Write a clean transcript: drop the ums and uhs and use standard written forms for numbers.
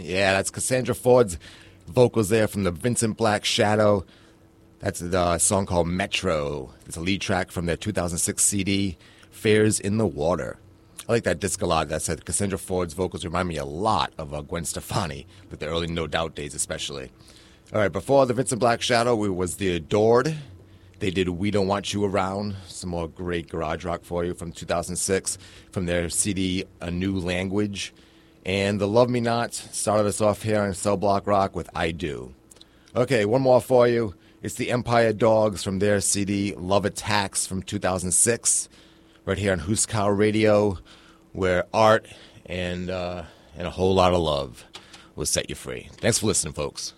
Yeah, that's Cassandra Ford's vocals there from the Vincent Black Shadow. That's the song called Metro. It's a lead track from their 2006 CD, Fares in the Water. I like that disc a lot. That said, Cassandra Ford's vocals remind me a lot of Gwen Stefani, with the early No Doubt days especially. All right, before the Vincent Black Shadow, it was The Adored. They did We Don't Want You Around, some more great garage rock for you from 2006, from their CD A New Language. And the Love Me Not started us off here on Cell Block Rock with I Do. Okay, one more for you. It's the Empire Dogs from their CD Love Attacks from 2006, right here on Huskow Radio, where art and a whole lot of love will set you free. Thanks for listening, folks.